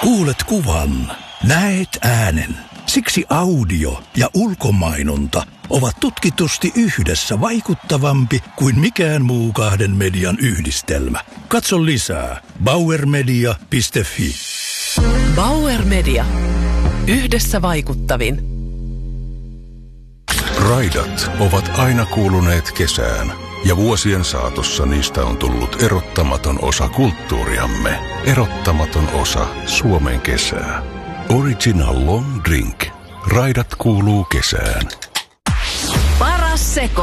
Kuulet kuvan, näet äänen. Siksi audio ja ulkomainonta ovat tutkitusti yhdessä vaikuttavampi kuin mikään muu kahden median yhdistelmä. Katso lisää bauermedia.fi. Bauer Media. Yhdessä vaikuttavin. Raidat ovat aina kuuluneet kesään, ja vuosien saatossa niistä on tullut erottamaton osa kulttuuriamme. Erottamaton osa Suomen kesää. Original Long Drink. Raidat kuuluu kesään. Paras seko.